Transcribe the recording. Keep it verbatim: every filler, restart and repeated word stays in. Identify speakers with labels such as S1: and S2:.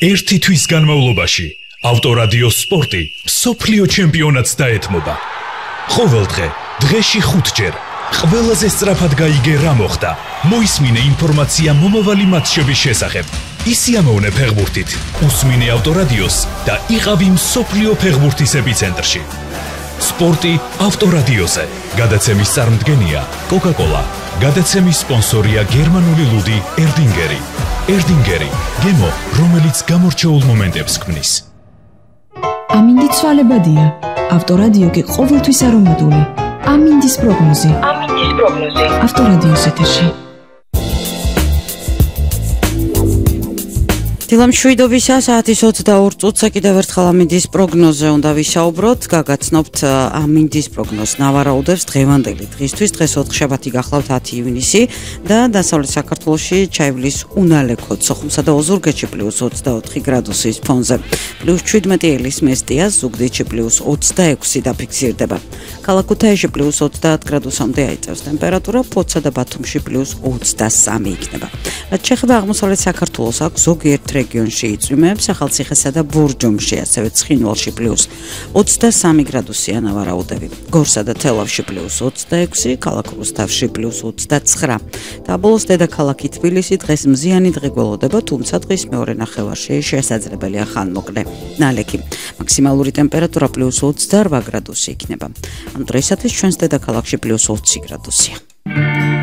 S1: ერთი თვის განმავლობაში ავტორადიო სპორტი მსოფლიო ჩემპიონატს დაეთმობა. ყოველდღე, დღეში ხუთჯერ, ყველაზე სწრაფად გაიგე რა მოხდა. მოისმინე ინფორმაცია მომავალი მატჩების შესახებ. ისიამოვნე ფეხბურთით, უსმინე ავტორადიოს და იყავი მსოფლიო ფეხბურთის ეპიცენტრში. სპორტი ავტორადიოზე. გადაცემის წარმდგენია კოკა-კოლა. გადაცემის სპონსორია გერმანული ლუდი ერდინგერი. ერდინგერი, გემო, რომელიც გამორჩეულ მომენტებს ქმნის.
S2: ამინდი ცვალებადია. ავტორადიო კი ყოველთვის არომატული. ამინდის პროგნოზი.
S3: ამინდის პროგნოზი.
S2: ავტორადიოს ეთერში.
S4: დილამშვიდობისა საათის ოცდაორ წუთზე კიდევ ერთხელ ამინდის პროგნოზე უნდა ვისაუბროთ. გაგაცნობთ ამინდის პროგნოზს ნავარაუდებს დღევანდელი დღისთვის. დღეს ოთხშაბათი გახლავთ ათი ივნისი და დასავლეთ საქართველოში ჩაივლის უნალექოც სოხუმსა და ოზურგეთში პლუს ოცდაოთხი გრადუსის ფონზე. პლუს შვიდმეტი ელის მესტია, ზუგდიდში პლუს ოცდაექვსი დაფიქსირდება. ქალაქ ქუთაისში პლუს ოცდაათ გრადუსამდე აიწევს ტემპერატურა, ფოთსა და ბათუმში პლუს ოცდასამი იქნება. რაც შეეხება აღმოსავლეთ საქართველოს, აქ ზოგიერთ რეგიონში იწვიმებს, ახალციხესა და ბურჯომში, ასევე ცხინვალში პლუს ოცდასამი გრადუსია ნავარაუდები. გორსა და თელავში პლუს ოცდაექვსი, ქალაქ რუსთავში პლუს ოცდაცხრა. დაბოლოს დედაქალაქი თბილისი დღეს მზიანი დღე გველოდება, თუმცა დღის მეორე ნახევარში შესაძლებელია ხანმოკლე. ნალექი. მაქსიმალური ტემპერატურა პლუს ოცდაორ გრადუსი იქნება. ამ დღეისათვის ჩვენს დედაქალაქში პლუს ოცი გრადუსია.